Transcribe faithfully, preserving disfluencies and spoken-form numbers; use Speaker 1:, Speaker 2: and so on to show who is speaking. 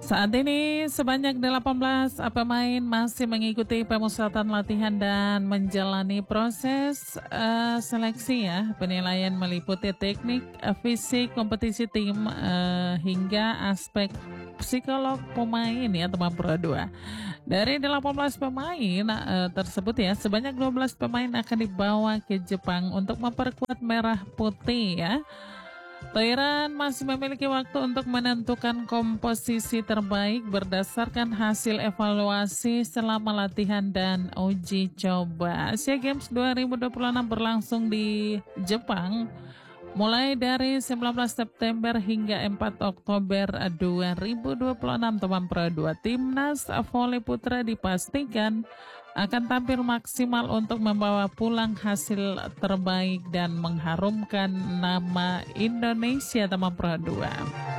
Speaker 1: Saat ini sebanyak delapan belas pemain masih mengikuti pemusatan latihan dan menjalani proses uh, seleksi ya. Penilaian meliputi teknik, uh, fisik, kompetisi tim uh, hingga aspek psikolog pemain ya teman Pro dua. Dari delapan belas pemain uh, tersebut ya, sebanyak dua belas pemain akan dibawa ke Jepang untuk memperkuat merah putih ya. Thailand masih memiliki waktu untuk menentukan komposisi terbaik berdasarkan hasil evaluasi selama latihan dan uji coba. Asia Games dua ribu dua puluh enam berlangsung di Jepang mulai dari sembilan belas September hingga empat Oktober dua ribu dua puluh enam. Teman Pro dua, timnas voli putra dipastikan akan tampil maksimal untuk membawa pulang hasil terbaik dan mengharumkan nama Indonesia, teman Pro dua.